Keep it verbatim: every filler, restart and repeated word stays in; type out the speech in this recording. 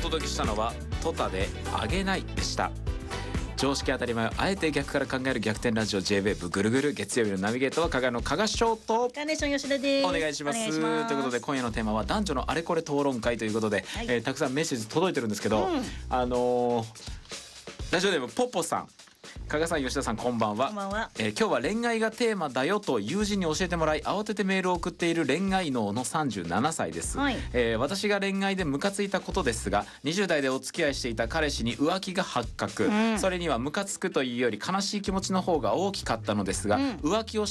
届けしたのはトタであげないでした。常識当たり前をあえて逆から考える逆転ラジオ ジェイウェーブ ぐるぐる、月曜日のナビゲートは加賀の加賀翔とカーネーション吉田です。 お願いします。 お願いします。 ということで今夜のテーマは男女のあれこれ討論会ということで、はい、えー、たくさんメッセージ届いてるんですけど、うん、あのー、ラジオネームポッポさん、加賀さん吉田さんこんばんは。 こんばんは。 えー、今日は恋愛がテーマだよと友人に教えてもらい慌ててメールを送っている恋愛脳のさんじゅうななさいです、はい。えー、私が恋愛でムカついたことですが、にじゅう代でお付き合いしていた彼氏に浮気が発覚、うん、それにはムカつくというより悲しい気持ちの方が大きかったのですが、うん、浮気を